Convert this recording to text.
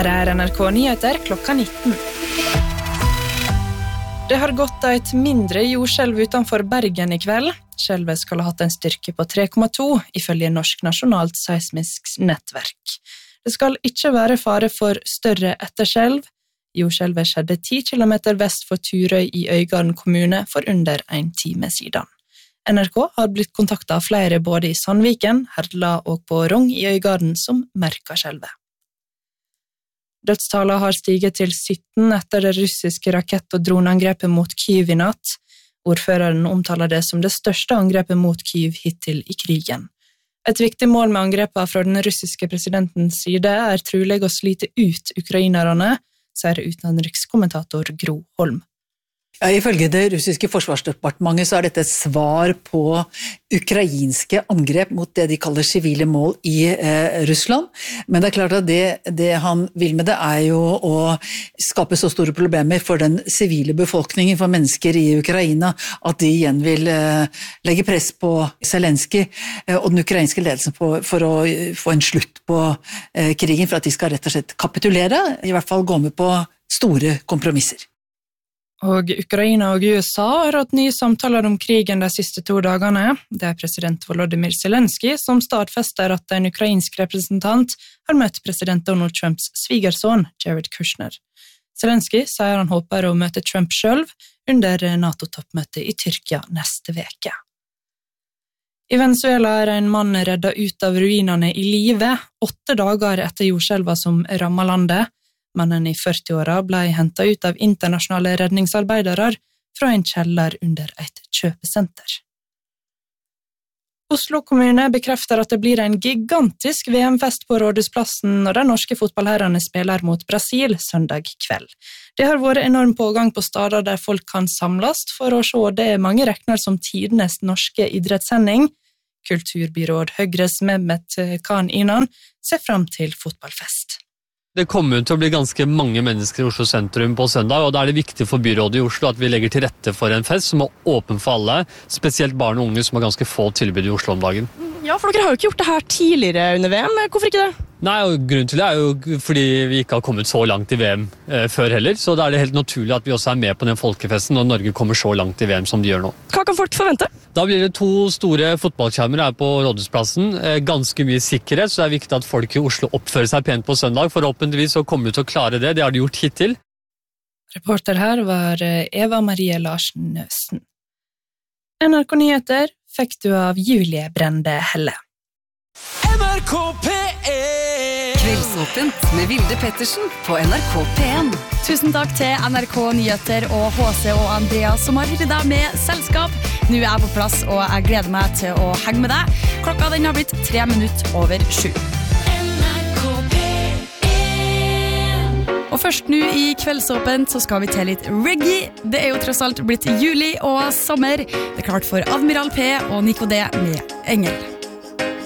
Her NRK Nyheter klokka 19. Det har gått et mindre jordskjelv utenfor Bergen i kveld. Skjelvet skal ha hatt en styrke på 3,2, ifølge Norsk Nasjonalt Seismisk Nettverk. Det skal ikke være fare for større etterskjelv. Jordskjelvet skjedde 10 kilometer vest for Turøy i Øygarden kommune for under en time siden. NRK har blitt kontaktet av flere både i Sandviken, Herdla og på Rong i Øygarden som merker skjelvet. Dødstallet har stiget til 17 etter det russiske rakett- og droneangrepet mot Kyiv i natt. Ordføreren omtaler det som det største angrepet mot Kyiv hittil i krigen. Et viktig mål med angrepet fra den russiske presidentens side er trolig å slite ut ukrainerne, sier utenrikskommentator Gro Holm. Ja, ifølge det russiske forsvarsdepartementet så er dette et svar på ukrainske angrep mot det de kaller sivile mål i Russland. Men det er klart at det han vil med det er jo å skape så store problemer for den sivile befolkningen, for mennesker i Ukraina, at de igjen vil legge press på Zelensky og den ukrainske ledelsen for å få en slutt på krigen, for at de skal rett og slett kapitulere, i hvert fall gå med på store kompromisser. Og Ukraina og USA har hatt nye samtaler om krigen de siste 2 dagene. Det er president Volodymyr Zelensky som stadfester at en ukrainsk representant har møtt president Donald Trumps svigerson, Jared Kushner. Zelensky sier han håper å møte Trump selv under NATO-toppmøtet i Tyrkia neste veke. I Venezuela er en mann reddet ut av ruinene i live 8 dager etter jordskjelvet som rammet landet. Mannen i 40-åra ble hentet ut av internasjonale redningsarbeidere fra en kjeller under et kjøpesenter. Oslo kommune bekrefter at det blir en gigantisk VM-fest på Rådhusplassen når de norske fotballherrene spiller mot Brasil søndag kveld. Det har vært enorm pågang på steder der folk kan samles for å se det mange regner som tidenes norske idrettssending. Kulturbyråd Høyres Mehmet Khan Inan ser frem til fotballfest. Det kommer til å bli ganske mange mennesker i Oslo sentrum på søndag, og da er det viktig for byrådet i Oslo at vi legger til rette for en fest som er åpen for alle, spesielt barn og unge som har ganske få tilbud i Oslo om dagen. Ja, for dere har jo ikke gjort det her tidligere under VM. Hvorfor ikke det? Nei, og grunnen til det er jo fordi vi ikke har kommet så langt i VM før heller, så da er det helt naturlig at vi også er med på den folkefesten når Norge kommer så langt i VM som de gjør nå. Hva kan folk forvente? Da blir det 2 store fotballskjermer her på Rådhusplassen, ganske mye sikkerhet, så det er viktig at folk i Oslo oppfører seg pent på søndag. Forhåpentligvis så kommer vi til å klare det, det har de gjort hittil. Reporter her var Eva Marie Larsen Nøsen. NRK Nyheter fikk du av Julie Brende Helle. NRK P1 Kveldsåpent med Vilde Pettersen på NRK P1. Tusen takk til NRK Nyheter og HC og Andreas som har ryddet deg med selskap. Nå er jeg på plass og jeg gleder meg til å henge med deg. Klokka den har blitt 3 minutter over 7. NRK P1. Og først nå i Kveldsåpent så skal vi til litt reggae. Det er jo tross alt blitt juli og sommer. Det er klart for Admiral P og Nico D med Engel.